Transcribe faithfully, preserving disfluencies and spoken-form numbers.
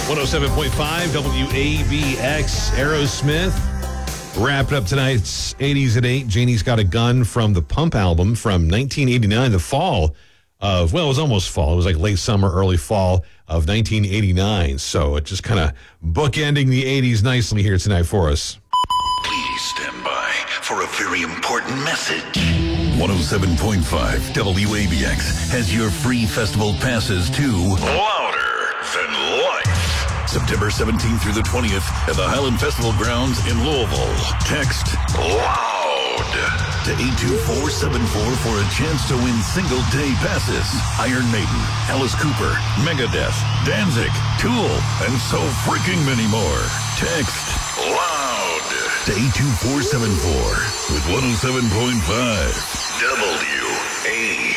one oh seven point five W A B X. Aerosmith wrapped up tonight's eighties at eight. Janie's Got a Gun from the Pump album from nineteen eighty-nine, the fall of, well, it was almost fall. It was like late summer, early fall of nineteen eighty-nine. So it just kind of bookending the eighties nicely here tonight for us. Please stand by for a very important message. one oh seven point five W A B X has your free festival passes to Louder Than Life. September seventeenth through the twentieth at the Highland Festival Grounds in Louisville. Text LOUD to eight two four seven four for a chance to win single-day passes. Iron Maiden, Alice Cooper, Megadeth, Danzig, Tool, and so freaking many more. Text LOUD to eight two four seven four with one oh seven point five W A